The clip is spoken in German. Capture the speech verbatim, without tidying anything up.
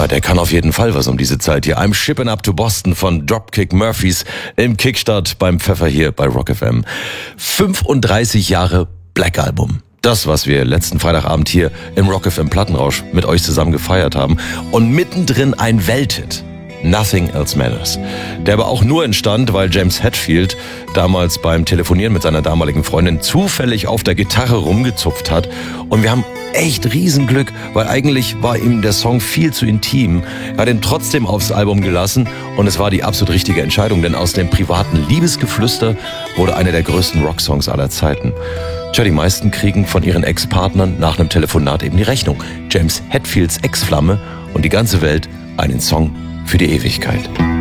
Ja, der kann auf jeden Fall was um diese Zeit hier. I'm Shippin' Up to Boston von Dropkick Murphys im Kickstart beim Pfeffer hier bei Rock F M. fünfunddreißig Jahre Black Album. Das, was wir letzten Freitagabend hier im Rock F M Plattenrausch mit euch zusammen gefeiert haben. Und mittendrin ein Welthit. Nothing Else Matters. Der aber auch nur entstand, weil James Hetfield damals beim Telefonieren mit seiner damaligen Freundin zufällig auf der Gitarre rumgezupft hat. Und wir haben echt Riesenglück, weil eigentlich war ihm der Song viel zu intim. Er hat ihn trotzdem aufs Album gelassen und es war die absolut richtige Entscheidung, denn aus dem privaten Liebesgeflüster wurde einer der größten Rocksongs aller Zeiten. Tja, die meisten kriegen von ihren Ex-Partnern nach einem Telefonat eben die Rechnung. James Hetfields Ex-Flamme und die ganze Welt einen Song für die Ewigkeit.